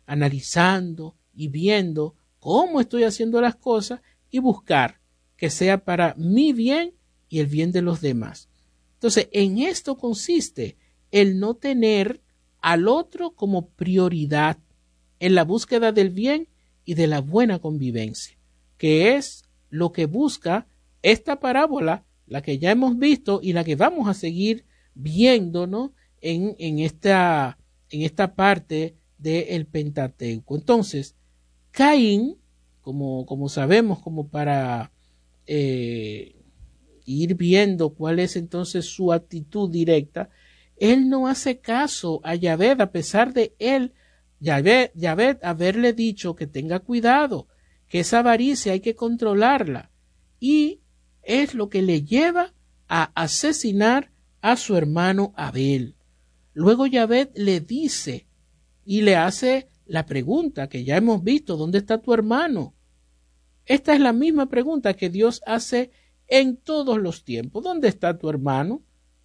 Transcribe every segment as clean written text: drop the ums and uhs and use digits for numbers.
analizando y viendo cómo estoy haciendo las cosas y buscar que sea para mi bien y el bien de los demás. Entonces, en esto consiste el no tener al otro como prioridad en la búsqueda del bien y de la buena convivencia, que es lo que busca esta parábola, la que ya hemos visto y la que vamos a seguir viendo, ¿no? en esta parte del Pentateuco. Entonces, Caín, como sabemos, como para ir viendo cuál es entonces su actitud directa, él no hace caso a Yahvé, a pesar de él, Yahvé haberle dicho que tenga cuidado, que esa avaricia hay que controlarla, y es lo que le lleva a asesinar a su hermano Abel. Luego Yahvé le dice y le hace la pregunta que ya hemos visto: ¿dónde está tu hermano? Esta es la misma pregunta que Dios hace en todos los tiempos. ¿Dónde está tu hermano?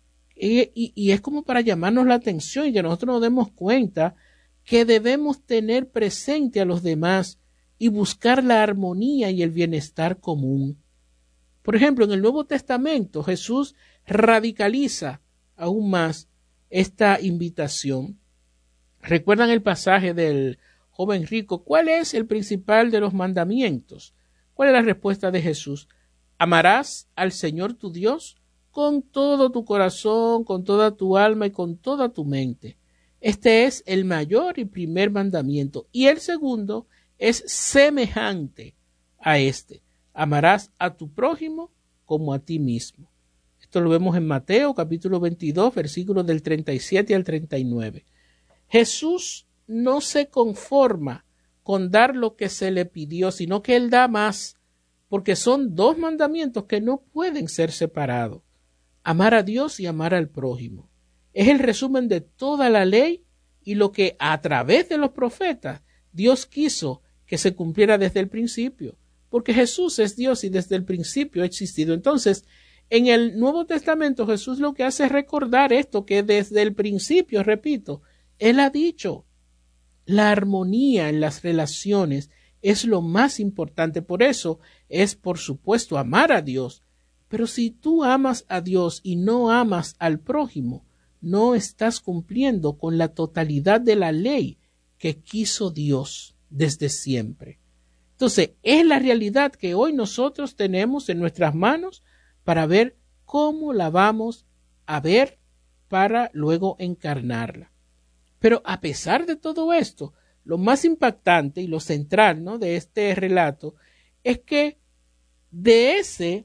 Y es como para llamarnos la atención y que nosotros nos demos cuenta que debemos tener presente a los demás y buscar la armonía y el bienestar común. Por ejemplo, en el Nuevo Testamento Jesús radicaliza aún más esta invitación. ¿Recuerdan el pasaje del joven rico? ¿Cuál es el principal de los mandamientos? ¿Cuál es la respuesta de Jesús? Amarás al Señor tu Dios con todo tu corazón, con toda tu alma y con toda tu mente. Este es el mayor y primer mandamiento. Y el segundo es semejante a este: amarás a tu prójimo como a ti mismo. Esto lo vemos en Mateo capítulo 22, versículos del 37 al 39. Jesús no se conforma con dar lo que se le pidió, sino que Él da más, porque son dos mandamientos que no pueden ser separados: amar a Dios y amar al prójimo. Es el resumen de toda la ley y lo que a través de los profetas Dios quiso que se cumpliera desde el principio, porque Jesús es Dios y desde el principio ha existido. Entonces, en el Nuevo Testamento Jesús lo que hace es recordar esto que desde el principio, repito, Él ha dicho. La armonía en las relaciones es lo más importante. Por eso es, por supuesto, amar a Dios. Pero si tú amas a Dios y no amas al prójimo, no estás cumpliendo con la totalidad de la ley que quiso Dios desde siempre. Entonces, es la realidad que hoy nosotros tenemos en nuestras manos para ver cómo la vamos a ver para luego encarnarla. Pero a pesar de todo esto, lo más impactante y lo central, ¿no?, de este relato es que de ese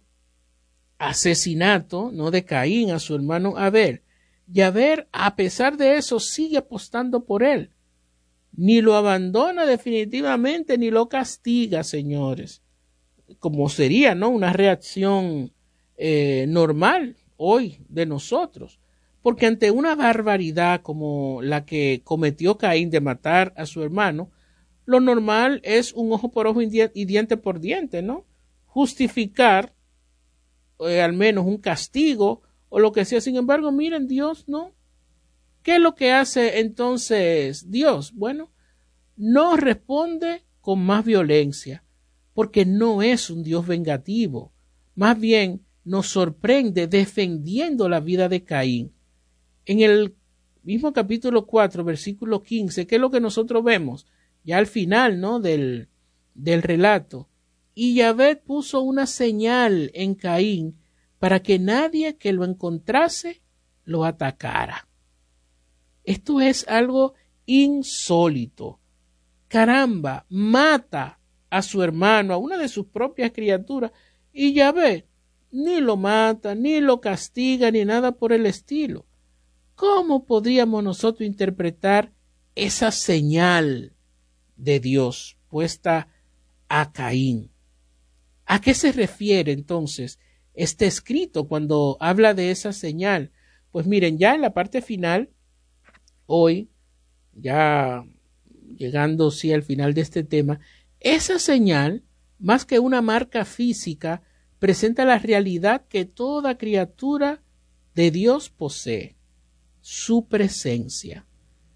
asesinato, ¿no?, de Caín a su hermano Abel, Yahvé, a pesar de eso, sigue apostando por él. Ni lo abandona definitivamente, ni lo castiga, señores, como sería, ¿no?, una reacción normal hoy de nosotros. Porque ante una barbaridad como la que cometió Caín de matar a su hermano, lo normal es un ojo por ojo y diente por diente, ¿no? Justificar al menos un castigo o lo que sea. Sin embargo, miren, Dios no. ¿Qué es lo que hace entonces Dios? Bueno, no responde con más violencia, porque no es un Dios vengativo. Más bien nos sorprende defendiendo la vida de Caín. En el mismo capítulo 4, versículo 15, ¿qué es lo que nosotros vemos? Ya al final, ¿no?, del relato. Y Yahvé puso una señal en Caín para que nadie que lo encontrase lo atacara. Esto es algo insólito. Caramba, mata a su hermano, a una de sus propias criaturas, y Yahvé ni lo mata, ni lo castiga, ni nada por el estilo. ¿Cómo podríamos nosotros interpretar esa señal de Dios puesta a Caín? ¿A qué se refiere entonces este escrito cuando habla de esa señal? Pues miren, ya en la parte final, hoy, ya llegando sí al final de este tema, esa señal, más que una marca física, presenta la realidad que toda criatura de Dios posee: su presencia.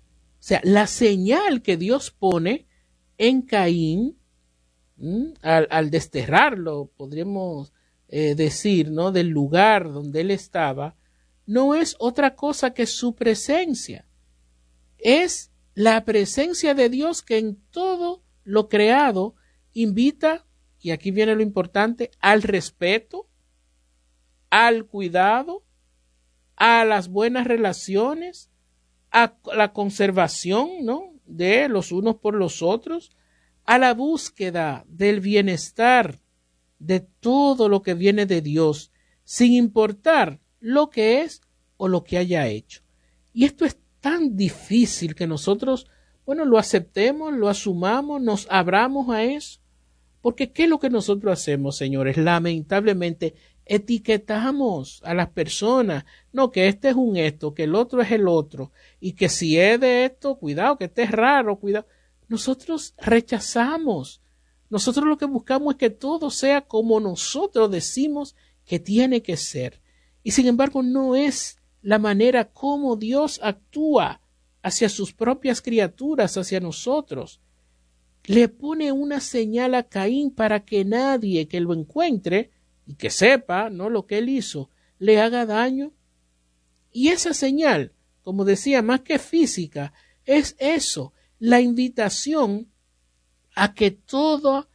sea, la señal que Dios pone en Caín, al desterrarlo, podríamos decir, ¿no?, del lugar donde él estaba, no es otra cosa que su presencia. Es la presencia de Dios que en todo lo creado invita, y aquí viene lo importante, al respeto, al cuidado, a las buenas relaciones, a la conservación, ¿no?, de los unos por los otros, a la búsqueda del bienestar de todo lo que viene de Dios, sin importar lo que es o lo que haya hecho. Y esto es tan difícil que nosotros, bueno, lo aceptemos, lo asumamos, nos abramos a eso. Porque ¿qué es lo que nosotros hacemos, señores? Lamentablemente etiquetamos a las personas. No, que este es un esto, que el otro es el otro. Y que si es de esto, cuidado, que este es raro, cuidado. Nosotros rechazamos. Nosotros lo que buscamos es que todo sea como nosotros decimos que tiene que ser. Y sin embargo no es la manera como Dios actúa hacia sus propias criaturas, hacia nosotros. Le pone una señal a Caín para que nadie que lo encuentre y que sepa, ¿no?, lo que él hizo, le haga daño. Y esa señal, como decía, más que física, es eso, la invitación a que todo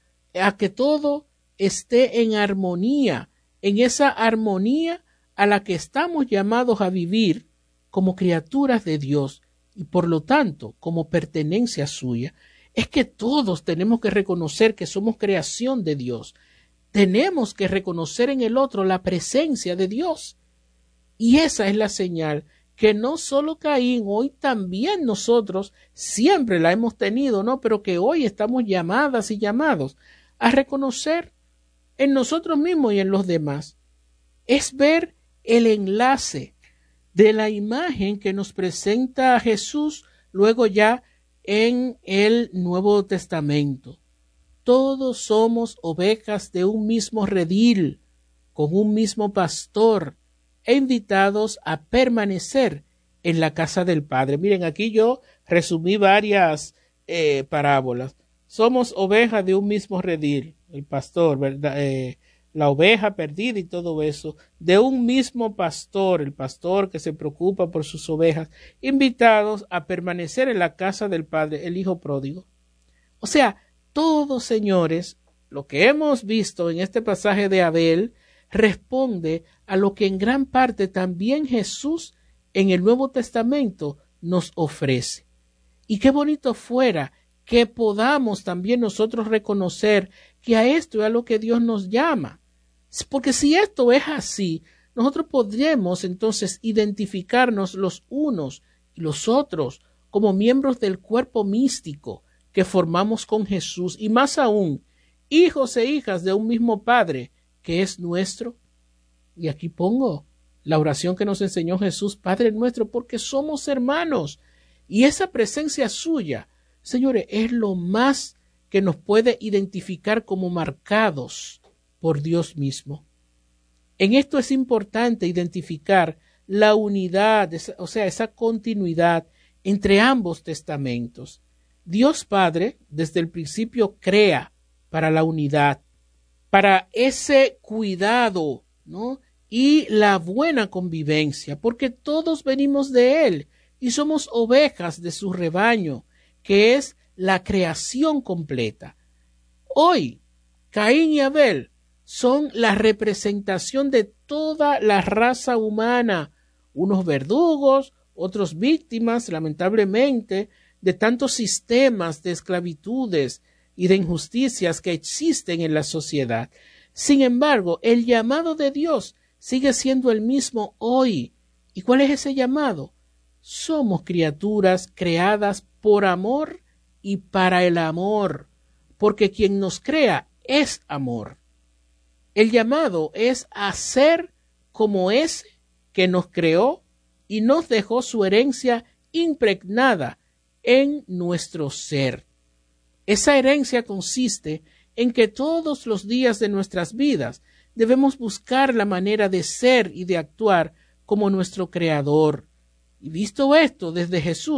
esté en armonía, en esa armonía a la que estamos llamados a vivir como criaturas de Dios y por lo tanto como pertenencia suya. Es que todos tenemos que reconocer que somos creación de Dios. Tenemos que reconocer en el otro la presencia de Dios. Y esa es la señal que no solo Caín, hoy también nosotros siempre la hemos tenido, ¿no?, pero que hoy estamos llamadas y llamados a reconocer en nosotros mismos y en los demás. Es ver el enlace de la imagen que nos presenta a Jesús luego ya en el Nuevo Testamento. Todos somos ovejas de un mismo redil, con un mismo pastor, e invitados a permanecer en la casa del Padre. Miren, aquí yo resumí varias parábolas. Somos ovejas de un mismo redil, el pastor, ¿verdad? La oveja perdida y todo eso, de un mismo pastor, el pastor que se preocupa por sus ovejas, invitados a permanecer en la casa del Padre, el Hijo pródigo. O sea, todos, señores, lo que hemos visto en este pasaje de Abel responde a lo que en gran parte también Jesús en el Nuevo Testamento nos ofrece. Y qué bonito fuera que podamos también nosotros reconocer que a esto es a lo que Dios nos llama. Porque si esto es así, nosotros podremos entonces identificarnos los unos y los otros como miembros del cuerpo místico que formamos con Jesús, y más aún, hijos e hijas de un mismo Padre que es nuestro. Y aquí pongo la oración que nos enseñó Jesús, Padre nuestro, porque somos hermanos. Y esa presencia suya, señores, es lo más que nos puede identificar como marcados por Dios mismo. En esto es importante identificar la unidad, o sea, esa continuidad entre ambos testamentos. Dios Padre, desde el principio, crea para la unidad, para ese cuidado, ¿no?, y la buena convivencia, porque todos venimos de Él y somos ovejas de su rebaño, que es la creación completa. Hoy, Caín y Abel son la representación de toda la raza humana, unos verdugos, otros víctimas, lamentablemente, de tantos sistemas de esclavitudes y de injusticias que existen en la sociedad. Sin embargo, el llamado de Dios sigue siendo el mismo hoy. ¿Y cuál es ese llamado? Somos criaturas creadas por amor y para el amor, porque quien nos crea es amor. El llamado es a ser como ese que nos creó y nos dejó su herencia impregnada en nuestro ser. Esa herencia consiste en que todos los días de nuestras vidas debemos buscar la manera de ser y de actuar como nuestro Creador. Y visto esto desde Jesús,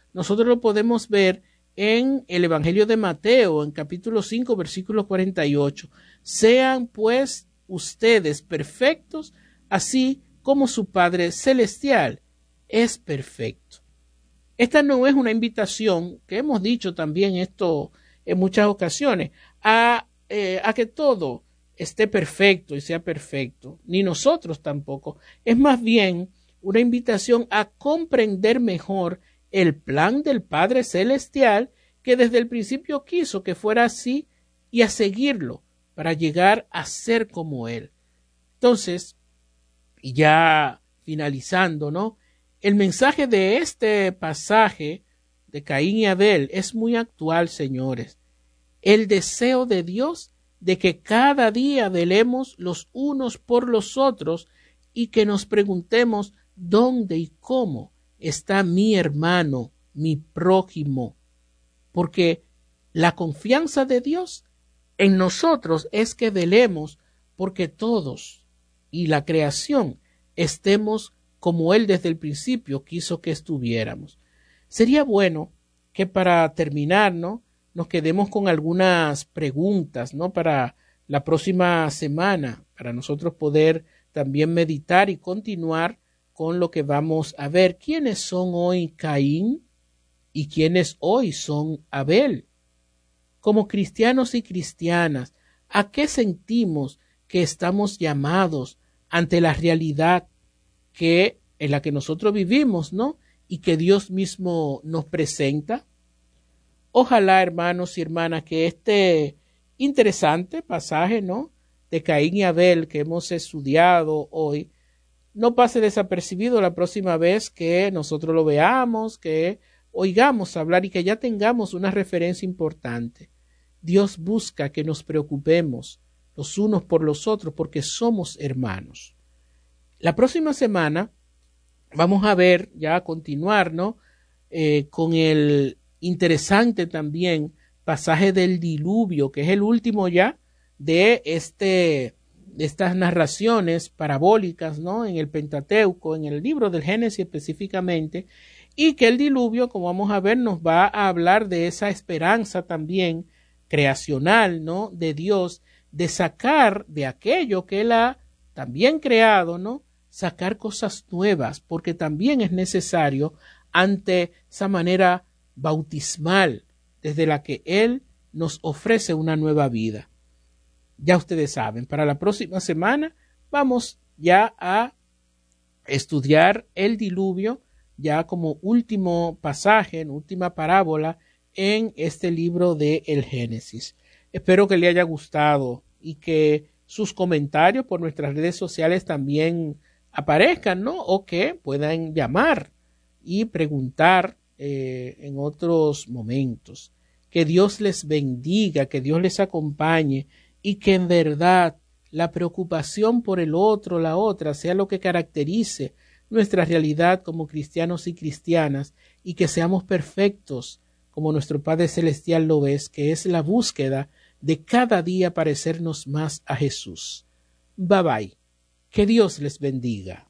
nosotros lo podemos ver en el Evangelio de Mateo, en capítulo 5, versículo 48. Sean pues ustedes perfectos, así como su Padre Celestial es perfecto. Esta no es una invitación, que hemos dicho también esto en muchas ocasiones, a que todo esté perfecto y sea perfecto, ni nosotros tampoco. Es más bien una invitación a comprender mejor el plan del Padre Celestial, que desde el principio quiso que fuera así, y a seguirlo para llegar a ser como Él. Entonces, y ya finalizando, ¿no? El mensaje de este pasaje de Caín y Abel es muy actual, señores. El deseo de Dios de que cada día velemos los unos por los otros y que nos preguntemos dónde y cómo está mi hermano, mi prójimo. Porque la confianza de Dios en nosotros es que velemos porque todos y la creación estemos como Él desde el principio quiso que estuviéramos. Sería bueno que para terminar, ¿no?, nos quedemos con algunas preguntas, ¿no?, para la próxima semana, para nosotros poder también meditar y continuar con lo que vamos a ver. ¿Quiénes son hoy Caín y quiénes hoy son Abel? Como cristianos y cristianas, ¿a qué sentimos que estamos llamados ante la realidad en la que nosotros vivimos, ¿no?, y que Dios mismo nos presenta? Ojalá, hermanos y hermanas, que este interesante pasaje, ¿no?, de Caín y Abel que hemos estudiado hoy no pase desapercibido la próxima vez que nosotros lo veamos, que oigamos hablar y que ya tengamos una referencia importante. Dios busca que nos preocupemos los unos por los otros porque somos hermanos. La próxima semana vamos a ver, ya a continuar, ¿no?, con el interesante también pasaje del diluvio, que es el último ya de estas narraciones parabólicas, ¿no?, en el Pentateuco, en el libro del Génesis específicamente, y que el diluvio, como vamos a ver, nos va a hablar de esa esperanza también creacional, ¿no?, de Dios, de sacar de aquello que Él ha también creado, ¿no?, sacar cosas nuevas, porque también es necesario ante esa manera bautismal desde la que Él nos ofrece una nueva vida. Ya ustedes saben, para la próxima semana vamos ya a estudiar el diluvio, ya como último pasaje, en última parábola en este libro de el Génesis. Espero que le haya gustado y que sus comentarios por nuestras redes sociales también aparezcan, ¿no?, o que puedan llamar y preguntar en otros momentos. Que Dios les bendiga, que Dios les acompañe y que en verdad la preocupación por el otro, la otra, sea lo que caracterice nuestra realidad como cristianos y cristianas, y que seamos perfectos como nuestro Padre Celestial lo es, que es la búsqueda de cada día parecernos más a Jesús. Bye bye. Que Dios les bendiga.